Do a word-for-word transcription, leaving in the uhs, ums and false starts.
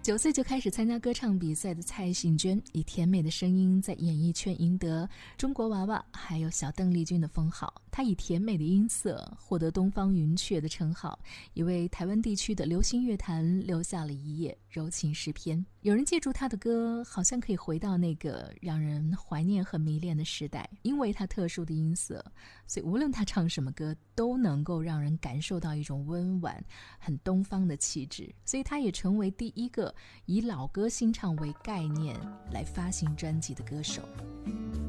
九岁就开始参加歌唱比赛的蔡幸娟，以甜美的声音在演艺圈赢得中国娃娃还有小邓丽君的封号。她以甜美的音色获得东方云雀的称号，也为台湾地区的流行乐坛留下了一页柔情诗篇。有人借助她的歌，好像可以回到那个让人怀念和迷恋的时代，因为她特殊的音色，所以无论她唱什么歌都能够让人感受到一种温婉很东方的气质，所以她也成为第一个以老歌新唱为概念来发行专辑的歌手。